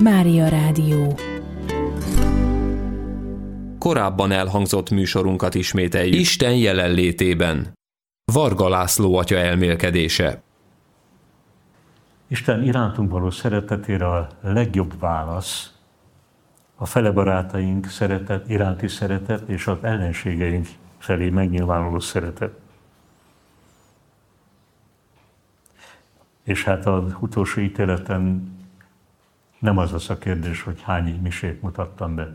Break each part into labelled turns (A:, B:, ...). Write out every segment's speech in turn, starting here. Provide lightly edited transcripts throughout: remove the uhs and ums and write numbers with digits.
A: Mária Rádió.
B: Korábban elhangzott műsorunkat ismételjük Isten jelenlétében. Varga László atya elmélkedése.
C: Isten irántunk való szeretetére a legjobb válasz a fele barátaink iránti szeretet és az ellenségeink felé megnyilvánuló szeretet. És hát az utolsó ítéleten nem az a kérdés, hogy hány misét mutattam be.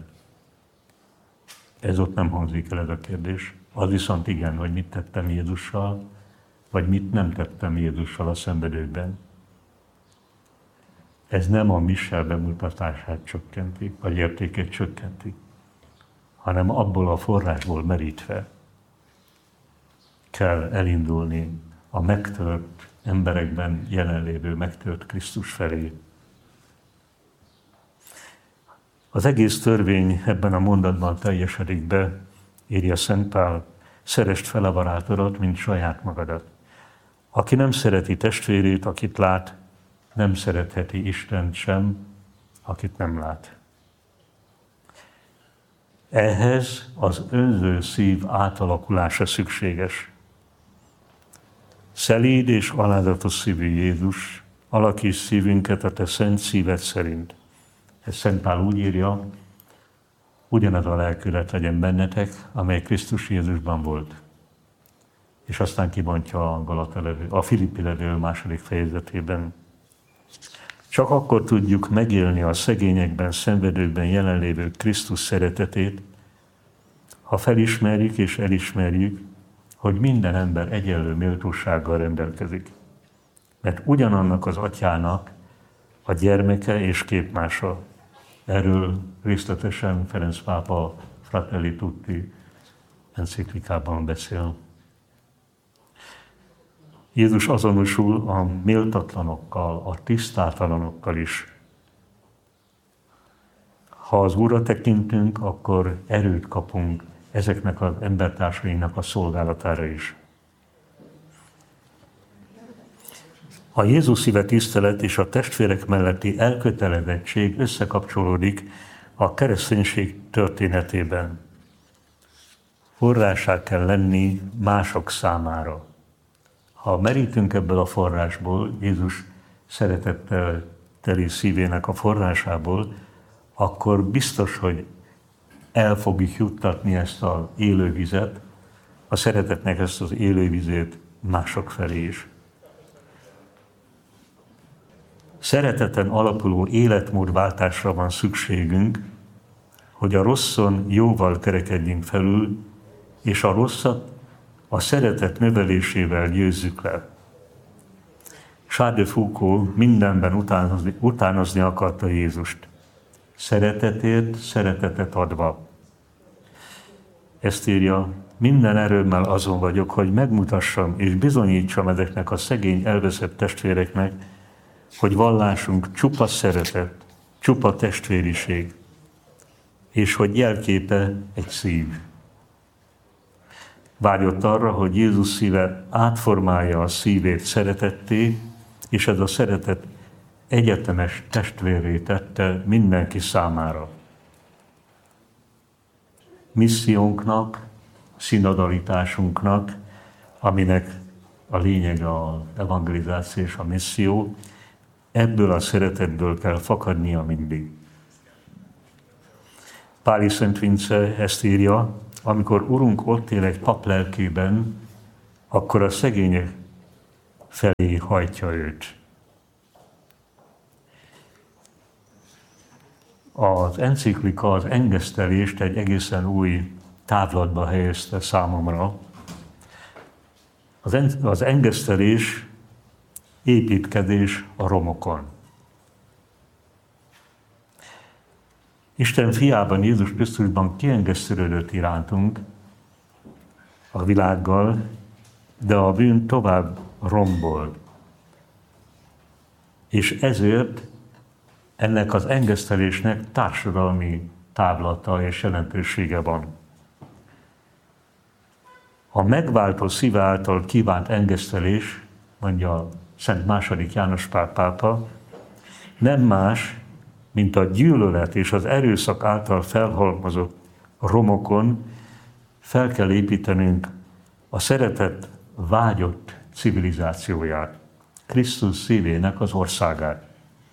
C: Ez ott nem hangzik el ez a kérdés. Az viszont igen, hogy mit tettem Jézussal, vagy mit nem tettem Jézussal a szenvedőkben. Ez nem a mise bemutatását csökkenti, vagy értékét csökkenti, hanem abból a forrásból merítve kell elindulni a megtört emberekben jelenlévő megtört Krisztus felé. Az egész törvény ebben a mondatban teljesedik be, írja Szent Pál, szeresd fel a barátodat, mint saját magadat. Aki nem szereti testvérét, akit lát, nem szeretheti Istent sem, akit nem lát. Ehhez az önző szív átalakulása szükséges. Szelíd és alázatos szívű Jézus, alakíts szívünket a te szent szíved szerint. Ez Szent Pál úgy írja, ugyanaz a lelkület legyen bennetek, amely Krisztus Jézusban volt. És aztán kibontja a Filippi levél második fejezetében. Csak akkor tudjuk megélni a szegényekben, szenvedőkben jelenlévő Krisztus szeretetét, ha felismerjük és elismerjük, hogy minden ember egyenlő méltósággal rendelkezik. Mert ugyanannak az Atyának a gyermeke és képmása. Erről részletesen Ferenc pápa Fratelli Tutti enciklikában beszél. Jézus azonosul a méltatlanokkal, a tisztátalanokkal is. Ha az Úrra tekintünk, akkor erőt kapunk ezeknek az embertársainknak a szolgálatára is. A Jézus szíve tisztelet és a testvérek melletti elkötelezettség összekapcsolódik a kereszténység történetében. Forrásá kell lenni mások számára. Ha merítünk ebből a forrásból, Jézus szeretettel teli szívének a forrásából, akkor biztos, hogy el fogjuk juttatni ezt az élővizet, a szeretetnek ezt az élővizét mások felé is. Szereteten alapuló életmódváltásra van szükségünk, hogy a rosszon jóval kerekedjünk felül, és a rosszat a szeretet növelésével győzzük le. Charles de Foucault mindenben utánozni akarta Jézust. Szeretetért szeretetet adva. Ezt írja, minden erőmmel azon vagyok, hogy megmutassam és bizonyítsam ezeknek a szegény elveszett testvéreknek, hogy vallásunk csupa szeretet, csupa testvériség, és hogy jelképe egy szív. Vágyott arra, hogy Jézus szíve átformálja a szívét szeretetté, és ez a szeretet egyetemes testvérré tette mindenki számára. Missziónknak, szinodalitásunknak, aminek a lényege az evangelizáció és a misszió, ebből a szeretetből kell fakadnia mindig. Páli Szent Vince ezt írja, amikor Urunk ott él egy pap lelkében, akkor a szegények felé hajtja őt. Az enciklika az engesztelést egy egészen új távlatba helyezte számomra. Az engesztelés építkezés a romokon. Isten fiában, Jézus Krisztusban kiengesztelődött irántunk a világgal, de a bűn tovább rombol. És ezért ennek az engesztelésnek társadalmi távlata és jelentősége van. A megváltó szíve által kívánt engesztelés, mondja Szent II. János Pál pápa, nem más, mint a gyűlölet és az erőszak által felhalmozott romokon fel kell építenünk a szeretet vágyott civilizációját, Krisztus szívének az országát.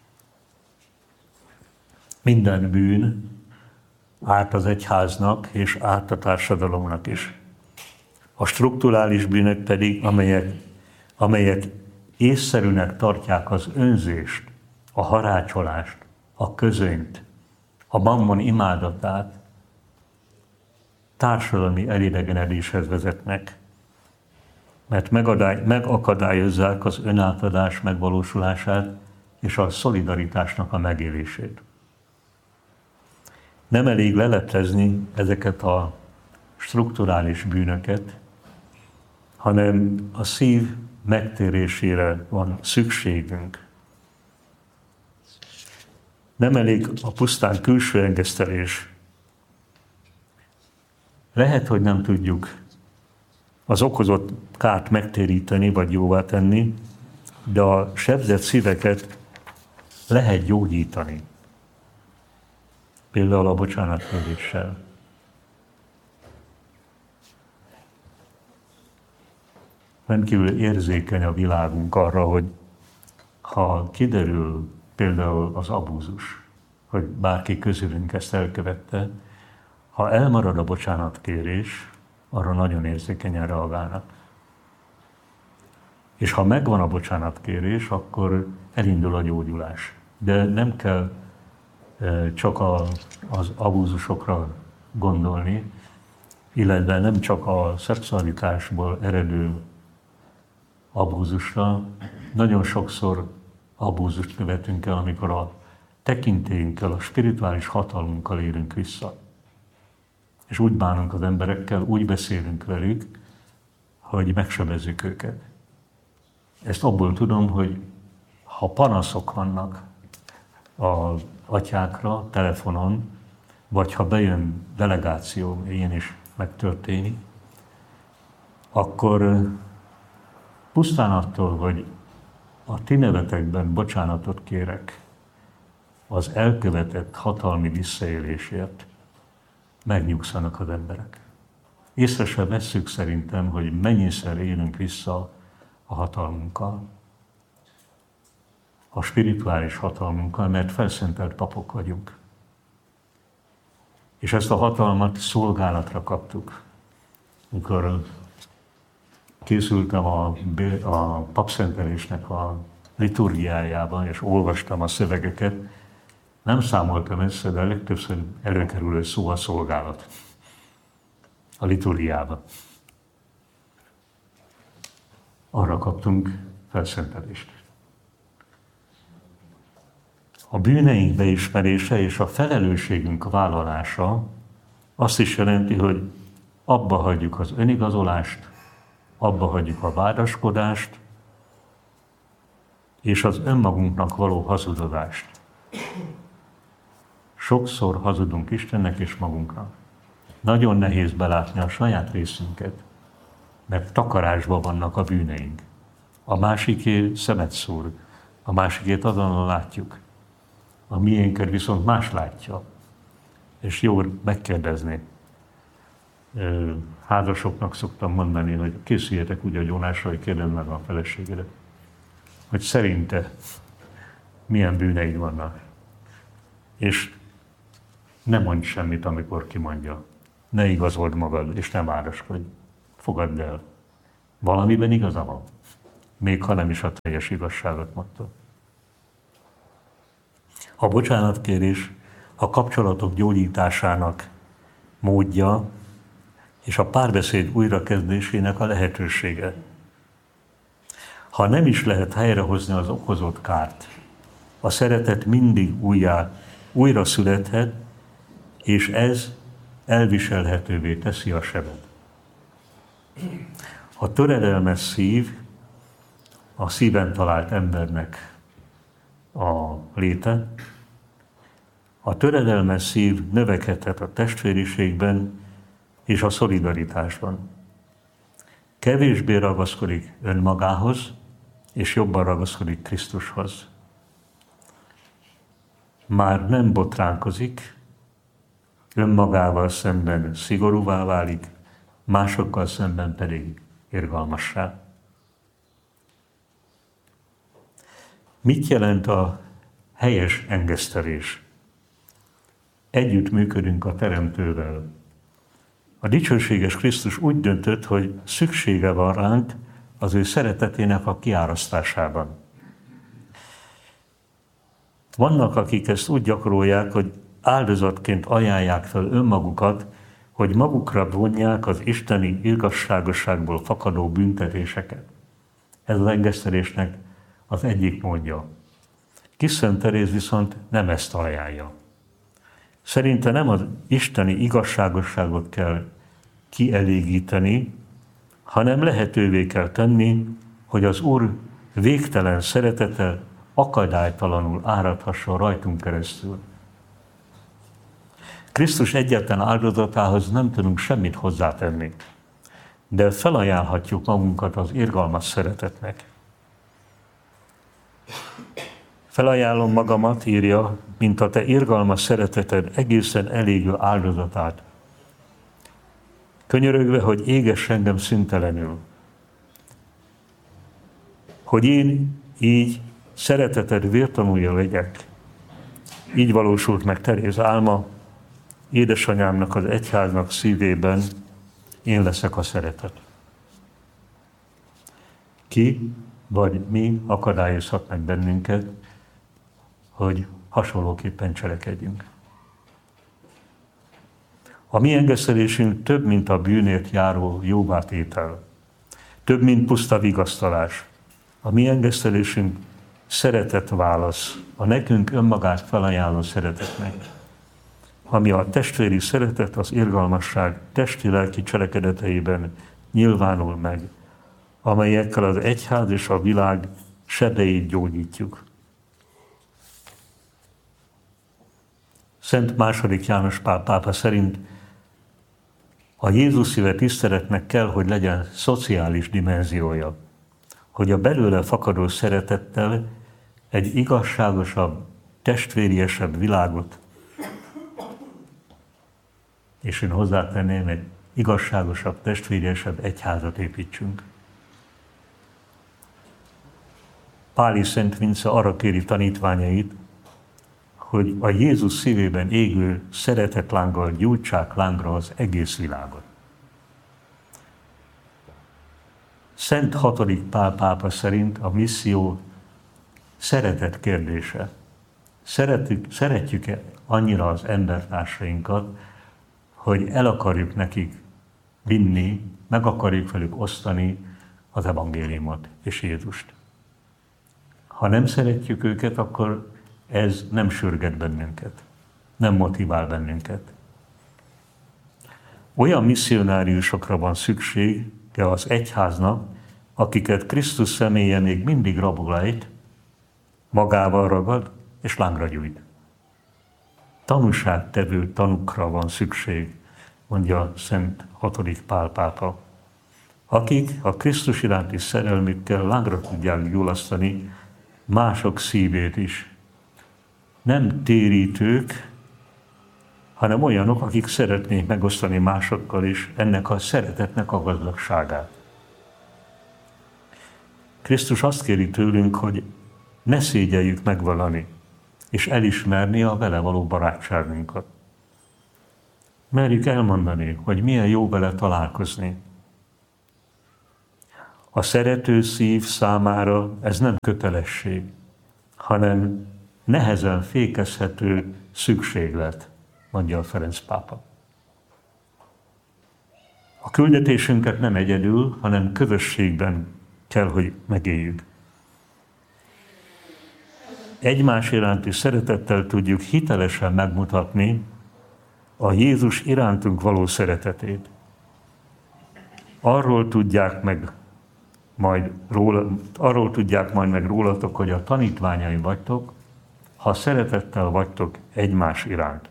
C: Minden bűn árt az egyháznak és árt a társadalomnak is. A strukturális bűnök pedig, amelyek észszerűnek tartják az önzést, a harácsolást, a közönyt, a mammon imádatát, társadalmi elidegenedéshez vezetnek, mert megakadályozzák az önátadás megvalósulását és a szolidaritásnak a megélését. Nem elég leleplezni ezeket a strukturális bűnöket, hanem a szív megtérésére van szükségünk. Nem elég a pusztán külső engesztelés. Lehet, hogy nem tudjuk az okozott kárt megtéríteni vagy jóvá tenni, de a sebzett szíveket lehet gyógyítani. Például a bocsánatkéréssel. Rendkívül érzékeny a világunk arra, hogy ha kiderül például az abúzus, hogy bárki közülünk ezt elkövette, ha elmarad a bocsánatkérés, arra nagyon érzékenyen reagálnak. És ha megvan a bocsánatkérés, akkor elindul a gyógyulás. De nem kell csak az abúzusokra gondolni, illetve nem csak a szexualitásból eredő abúzusra. Nagyon sokszor abúzust követünk el, amikor a tekintélyünkkel, a spirituális hatalmunkkal érünk vissza. És úgy bánunk az emberekkel, úgy beszélünk velük, hogy megsebezzük őket. Ezt abból tudom, hogy ha panaszok vannak az atyákra, telefonon, vagy ha bejön delegáció, ilyen is megtörténik, akkor pusztán attól, hogy a ti nevetekben bocsánatot kérek az elkövetett hatalmi visszaélésért, megnyugszanak az emberek. Észre sem vesszük szerintem, hogy mennyiszer élünk vissza a hatalmunkkal, a spirituális hatalmunkkal, mert felszentelt papok vagyunk. És ezt a hatalmat szolgálatra kaptuk. Amikor készültem a papszentelésnek a liturgiájában, és olvastam a szövegeket, nem számoltam össze, de legtöbbször előkerülő szó a szolgálat a liturgiában. Arra kaptunk felszentelést. A bűneink beismerése és a felelősségünk vállalása azt is jelenti, hogy abba hagyjuk az önigazolást, abba hagyjuk a vádaskodást és az önmagunknak való hazudozást. Sokszor hazudunk Istennek és magunknak. Nagyon nehéz belátni a saját részünket, mert takarásban vannak a bűneink. A másiké szemet szúr, a másikét azonnal látjuk. A miénket viszont más látja. És jó megkérdezni. Házasoknak szoktam mondani, hogy készüljetek úgy a gyónásra, hogy kérdezd meg a feleségedet, hogy szerinte milyen bűneid vannak. És ne mondj semmit, amikor kimondja. Ne igazold magad, és ne vádaskodj. Fogadd el. Valamiben igaza van. Még ha nem is a teljes igazságot mondta. A bocsánatkérés a kapcsolatok gyógyításának módja, és a párbeszéd újrakezdésének a lehetősége. Ha nem is lehet helyrehozni az okozott kárt, a szeretet mindig újra születhet, és ez elviselhetővé teszi a sebet. A töredelmes szív a szíven talált embernek a léte. A töredelmes szív növekedhet a testvériségben és a szolidaritásban. Kevésbé ragaszkodik önmagához, és jobban ragaszkodik Krisztushoz. már nem botránkozik, önmagával szemben szigorúvá válik, másokkal szemben pedig irgalmassá. Mit jelent a helyes engesztelés? Együtt működünk a Teremtővel. A dicsőséges Krisztus úgy döntött, hogy szüksége van ránk az ő szeretetének a kiárasztásában. Vannak, akik ezt úgy gyakorolják, hogy áldozatként ajánlják fel önmagukat, hogy magukra vonják az isteni igazságosságból fakadó büntetéseket. Ez az engesztelésnek az egyik módja. Kis Szent Teréz viszont nem ezt ajánlja. Szerinte nem az isteni igazságosságot kell kielégíteni, hanem lehetővé kell tenni, hogy az Úr végtelen szeretete akadálytalanul áradhasson rajtunk keresztül. Krisztus egyetlen áldozatához nem tudunk semmit hozzátenni, de felajánlhatjuk magunkat az irgalmas szeretetnek. Felajánlom magamat, írja, mint a te irgalmas szereteted egészen elégő áldozatát. Könyörögve, hogy égess engem szüntelenül. Hogy én így szereteted vértanúja legyek. Így valósult meg Teréz álma, édesanyámnak, az egyháznak szívében én leszek a szeretet. Ki vagy mi akadályozhat meg bennünket, hogy hasonlóképpen cselekedjünk. A mi engesztelésünk több, mint a bűnért járó jóvátétel. Több, mint puszta vigasztalás. A mi engesztelésünk szeretet válasz, a nekünk önmagát felajánló szeretetnek. Ami a testvéri szeretet, az irgalmasság testi-lelki cselekedeteiben nyilvánul meg, amelyekkel az egyház és a világ sebeit gyógyítjuk. Szent II. János Pál pápa szerint a Jézus szíve tiszteletnek kell, hogy legyen szociális dimenziója, hogy a belőle fakadó szeretettel egy igazságosabb, testvériesebb világot, és én hozzátenném, egy igazságosabb, testvériesebb egyházat építsünk. Páli Szent Vince arra kéri tanítványait, hogy a Jézus szívében égő szeretetlánggal gyújtsák lángra az egész világot. Szent VI. Pál pápa szerint a misszió szeretet kérdése. Szeretjük-e annyira az embertársainkat, hogy el akarjuk nekik vinni, meg akarjuk velük osztani az evangéliumot és Jézust. Ha nem szeretjük őket, akkor ez nem sürget bennünket, nem motivál bennünket. Olyan misszionáriusokra van szüksége az egyháznak, akiket Krisztus személye még mindig rabul ejt, magával ragad és lángra gyújt. Tanúságtevő tanukra van szükség, mondja Szent VI. Pál pápa, akik a Krisztus iránti szerelmükkel lángra tudják gyulasztani mások szívét is. Nem térítők, hanem olyanok, akik szeretnék megosztani másokkal is ennek a szeretetnek a gazdagságát. Krisztus azt kéri tőlünk, hogy ne szégyeljük megvallani, és elismerni a vele való barátságunkat. Merjük elmondani, hogy milyen jó vele találkozni. A szerető szív számára ez nem kötelesség, hanem nehezen fékezhető szükséglet, mondja a Ferenc pápa. A küldetésünket nem egyedül, hanem közösségben kell, hogy megéljük. Egymás iránti szeretettel tudjuk hitelesen megmutatni a Jézus irántunk való szeretetét. Arról tudják majd meg rólatok, hogy a tanítványai vagytok, ha szeretettel vagytok egymás iránt.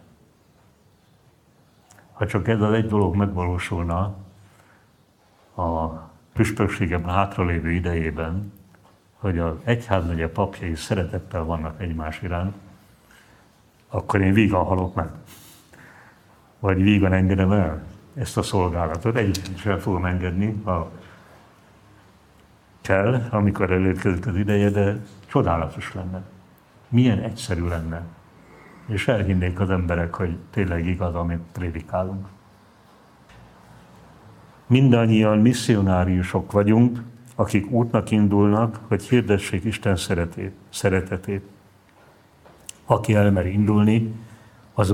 C: Ha csak ez az egy dolog megvalósulna a püspökségem hátralévő idejében, hogy az egyházmegye papjai szeretettel vannak egymás iránt, akkor én vígan halok meg. Vagy vígan engedem el ezt a szolgálatot. Egyébként is el fogom engedni, ha kell, amikor elérkezik az ideje, de csodálatos lenne. Milyen egyszerű lenne. És elhinnék az emberek, hogy tényleg igaz, amit prédikálunk. Mindannyian misszionáriusok vagyunk, akik útnak indulnak, hogy hirdessék Isten szeretetét. Aki elmer indulni, azt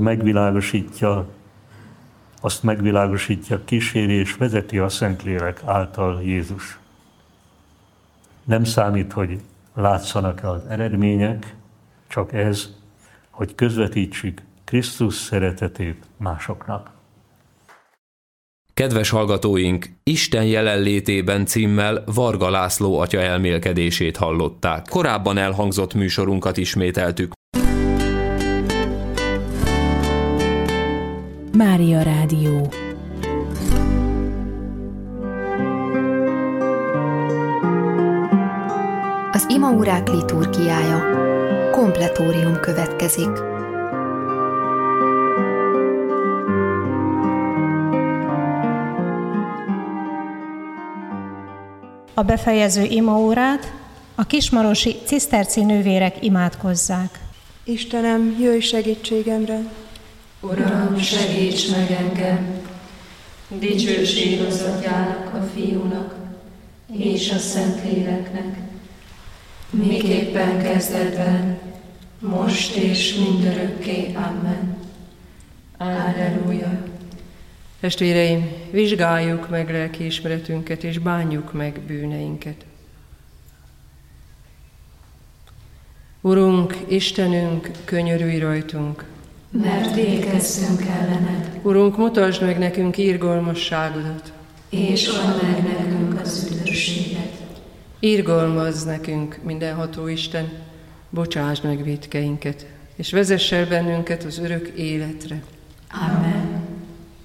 C: megvilágosítja, kíséri és vezeti a Szentlélek által Jézus. Nem számít, hogy látszanak-e az eredmények, csak ez, hogy közvetítsük Krisztus szeretetét másoknak.
B: Kedves hallgatóink, Isten jelenlétében címmel Varga László atya elmélkedését hallották. Korábban elhangzott műsorunkat ismételtük.
A: Mária Rádió.
D: Az imaórák liturgiája. Kompletórium következik.
E: A befejező imaórát a kismarosi ciszterci nővérek imádkozzák.
F: Istenem, jöjj segítségemre!
G: Uram, segíts meg engem! Dicsőség az Atyának, a Fiúnak és a Szentléleknek, miképpen kezdetben, most és mindörökké. Amen. Alleluja.
H: Testvéreim, vizsgáljuk meg lelkiismeretünket, és bánjuk meg bűneinket. Urunk, Istenünk, könyörülj rajtunk,
G: mert vétkeztünk ellened.
H: Urunk, mutasd meg nekünk irgalmasságodat,
G: és add meg nekünk az üdvösséget.
H: Irgalmazz nekünk, mindenható Isten, bocsásd meg vétkeinket, és vezess el bennünket az örök életre.
G: Amen.